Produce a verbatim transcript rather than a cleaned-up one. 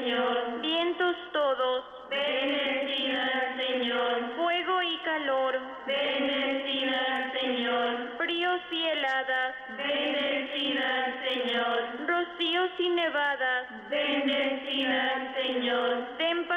Señor. Vientos todos, Bendecida al Señor. fuego y calor, Bendecida al Señor. fríos y heladas, Bendecida al Señor. rocíos y nevadas, Bendecida al Señor. tempestades